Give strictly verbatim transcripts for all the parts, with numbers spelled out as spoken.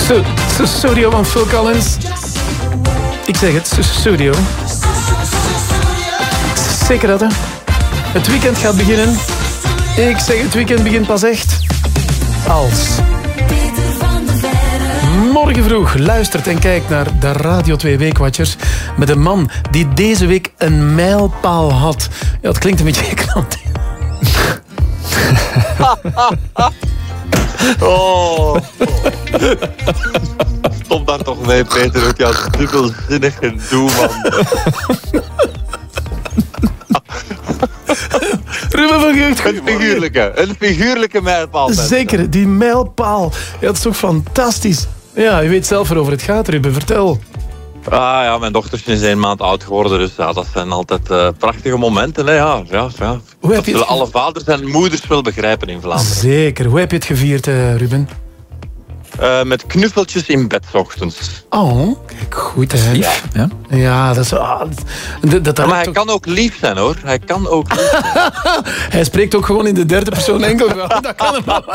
Studio van Phil Collins. Ik zeg het, Studio. Zeker dat, hè. Het weekend gaat beginnen. Ik zeg, het weekend begint pas echt als... Morgen vroeg luistert en kijkt naar de Radio twee Weekwatchers met een man die deze week een mijlpaal had. Ja, het klinkt een beetje krant. Oh. Stop daar toch mee, Peter. Ook jouw dubbelzinnig gedoe, man. Ruben van Gucht, een figuurlijke, een figuurlijke mijlpaal. Zeker, die mijlpaal. Ja, dat is toch fantastisch. Ja, je weet zelf waarover het gaat, Ruben. Vertel. Ah ja, mijn dochtertje is een maand oud geworden, dus ja, dat zijn altijd uh, prachtige momenten. Hè. Ja, ja, ja. Hoe heb dat je zullen het... alle vaders en moeders wel begrijpen in Vlaanderen. Zeker. Hoe heb je het gevierd, uh, Ruben? Uh, met knuffeltjes in bed 's ochtends. Oh, kijk, goed hè. Lief, ja. Ja, dat is... Ah, dat, dat ja, maar hij toch... kan ook lief zijn, hoor. Hij kan ook lief zijn. Hij spreekt ook gewoon in de derde persoon enkel. Dat kan hem wel.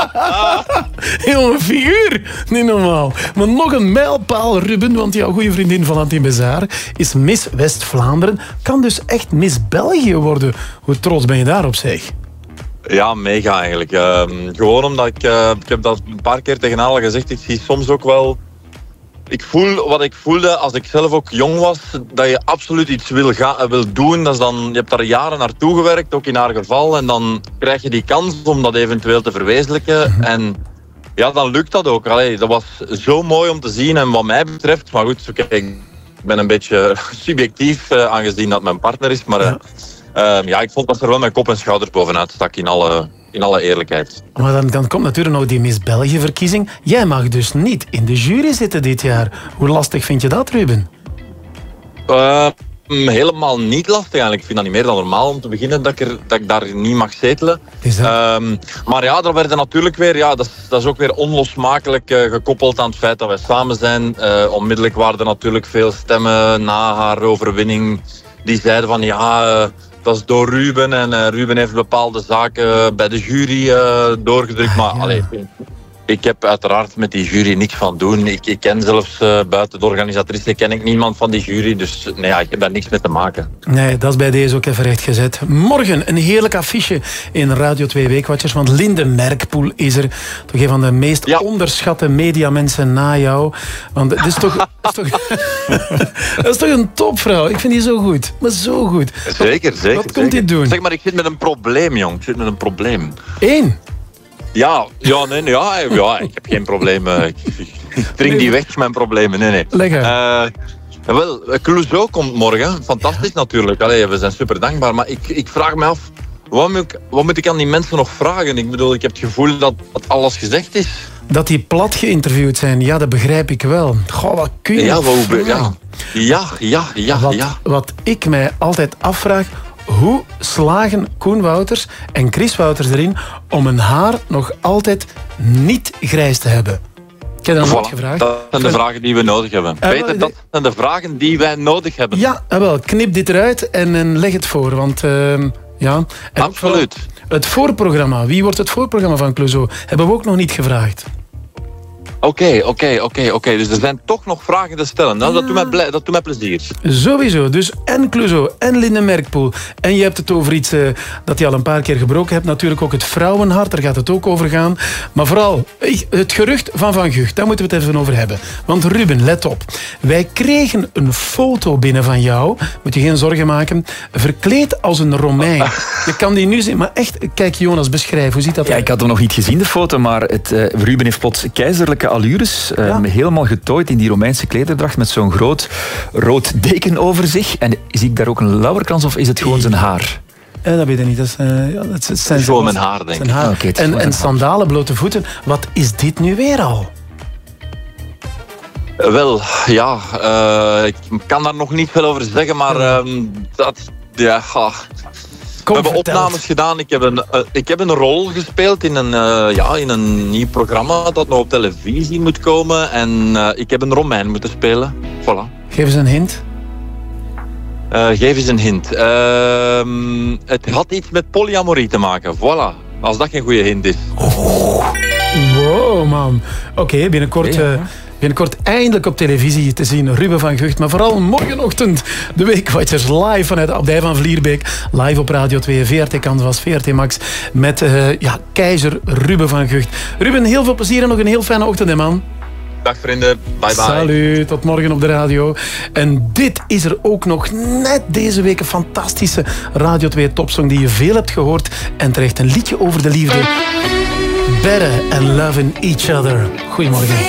Jongen, figuur. Niet normaal. Maar nog een mijlpaal, Ruben, want jouw goede vriendin Valentine Bezaar is Miss West-Vlaanderen. Kan dus echt Miss België worden. Hoe trots ben je daarop, zeg? Ja, mega eigenlijk. Uh, gewoon omdat ik... Uh, ik heb dat een paar keer tegen haar al gezegd. Ik zie soms ook wel... Ik voel wat ik voelde als ik zelf ook jong was. Dat je absoluut iets wil, gaan, wil doen. Dat is dan, je hebt daar jaren naartoe gewerkt, ook in haar geval. En dan krijg je die kans om dat eventueel te verwezenlijken. Mm-hmm. En ja, dan lukt dat ook. Allee, dat was zo mooi om te zien. En wat mij betreft... Maar goed, okay, ik ben een beetje subjectief uh, aangezien dat mijn partner is. Maar... Uh, Uh, ja, ik vond dat er wel mijn kop en schouders bovenuit stak, in alle, in alle eerlijkheid. Maar dan, dan komt natuurlijk nog die Miss België-verkiezing. Jij mag dus niet in de jury zitten dit jaar. Hoe lastig vind je dat, Ruben? Uh, helemaal niet lastig eigenlijk. Ik vind dat niet meer dan normaal om te beginnen dat ik, er, dat ik daar niet mag zetelen. Um, maar ja, daar werden natuurlijk weer... Ja, dat, is, dat is ook weer onlosmakelijk uh, gekoppeld aan het feit dat wij samen zijn. Uh, onmiddellijk waren er natuurlijk veel stemmen na haar overwinning die zeiden van ja... Uh, dat is door Ruben en uh, Ruben heeft bepaalde zaken bij de jury uh, doorgedrukt. Maar ja. allee, ik heb uiteraard met die jury niks van doen. Ik, ik ken zelfs uh, buiten de organisatrice ken ik niemand van die jury. Dus nee, ja, ik heb daar niks mee te maken. Nee, dat is bij deze ook even rechtgezet. Morgen een heerlijk affiche in Radio twee Weekwatchers. Want Linde Merkpoel is er. Toch een van de meest ja. onderschatte mediamensen na jou. Want het is toch... dat, is toch dat is toch een topvrouw. Ik vind die zo goed. Maar zo goed. Zeker, zeker. Wat komt hij doen? Zeg maar, ik zit met een probleem, jong. Ik zit met een probleem. Eén? Ja, ja, nee, ja, ja, ik heb geen problemen. Ik, ik drink nee. die weg, mijn problemen. Nee, nee. Lekker. Uh, wel, Clouseau komt morgen. Fantastisch natuurlijk. Allee, we zijn super dankbaar. Maar ik, ik vraag me af, wat moet, ik, wat moet ik aan die mensen nog vragen? Ik bedoel, ik heb het gevoel dat, dat alles gezegd is. Dat die plat geïnterviewd zijn, ja, dat begrijp ik wel. Goh, wat kun je... Ja, wat, ja, ja, ja, ja, wat, ja. Wat ik mij altijd afvraag... Hoe slagen Koen Wouters en Chris Wouters erin om een haar nog altijd niet grijs te hebben? Ik heb dat voilà, nooit gevraagd. Dat zijn de vragen die we nodig hebben. Uh, Peter, dat zijn de vragen die wij nodig hebben. Ja, wel, knip dit eruit en, en leg het voor. Want, uh, ja. En absoluut. Het voorprogramma. Wie wordt het voorprogramma van Clouseau? Hebben we ook nog niet gevraagd. Oké, oké, oké, oké. Dus er zijn toch nog vragen te stellen. Nou, ja. dat, doet mij blij, dat doet mij plezier. Sowieso. Dus en Clouseau en Linde Merkpoel. En je hebt het over iets uh, dat je al een paar keer gebroken hebt. Natuurlijk ook het vrouwenhart. Daar gaat het ook over gaan. Maar vooral het gerucht van Van Gucht. Daar moeten we het even over hebben. Want Ruben, let op. Wij kregen een foto binnen van jou. Moet je geen zorgen maken. Verkleed als een Romein. Je kan die nu zien. Maar echt, kijk Jonas, beschrijf. Hoe ziet dat ja, uit? Ik had hem nog niet gezien, de foto. Maar het, uh, Ruben heeft plots keizerlijke allures. Uh, ja. Helemaal getooid in die Romeinse klederdracht met zo'n groot rood deken over zich. En zie ik daar ook een lauwerkrans of is het gewoon zijn haar? Ja, dat weet ik niet. Dat is, uh, ja, dat is zijn gewoon mijn haar, denk ik. Haar. Okay, en en sandalen, blote voeten. Wat is dit nu weer al? Uh, wel, ja. Uh, ik kan daar nog niet veel over zeggen, maar uh, dat... Ja, uh, we hebben opnames gedaan. Ik heb, een, uh, ik heb een rol gespeeld in een, uh, ja, in een nieuw programma dat nog op televisie moet komen. En uh, ik heb een Romein moeten spelen. Voilà. Geef eens een hint. Uh, geef eens een hint. Uh, het had iets met polyamorie te maken. Voilà. Als dat geen goede hint is. Oh. Wow, man. Oké, okay, binnenkort... Ja, ja. Uh, Binnenkort eindelijk op televisie te zien, Ruben van Gucht. Maar vooral morgenochtend de Weekwatchers live vanuit de Abdij van Vlierbeek. Live op Radio twee, V R T Canvas, V R T Max. Met uh, ja, keizer Ruben van Gucht. Ruben, heel veel plezier en nog een heel fijne ochtend, hè, man. Dag vrienden, bye bye. Salut, tot morgen op de radio. En dit is er ook nog net deze week een fantastische Radio twee topsong die je veel hebt gehoord. En terecht een liedje over de liefde. Better and loving each other. Goedemorgen.